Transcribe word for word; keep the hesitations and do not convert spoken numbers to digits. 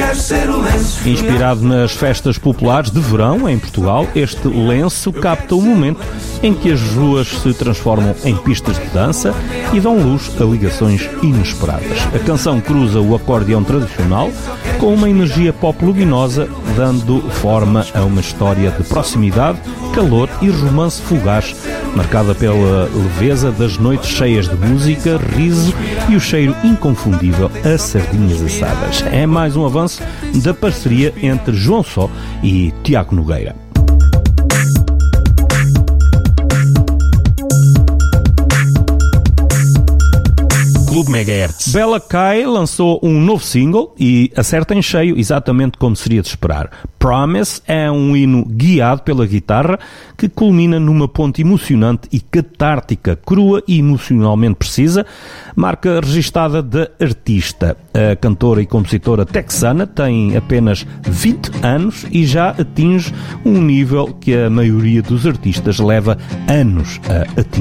Inspirado nas festas populares de verão em Portugal, este lenço capta o momento em que as ruas se transformam em pistas de dança e dão luz a ligações inesperadas. A canção cruza o acordeão tradicional com uma energia pop luminosa, dando forma a uma história de proximidade, calor e romance fugaz, marcada pela leveza das noites cheias de música, riso e o cheiro inconfundível a sardinhas assadas. É mais um avanço da parceria entre João Só e Tiago Nogueira. Clube Megahertz. Bella Kai lançou um novo single e acerta em cheio, exatamente como seria de esperar. Promise é um hino guiado pela guitarra que culmina numa ponte emocionante e catártica, crua e emocionalmente precisa, marca registada da artista. A cantora e compositora texana tem apenas vinte anos e já atinge um nível que a maioria dos artistas leva anos a atingir.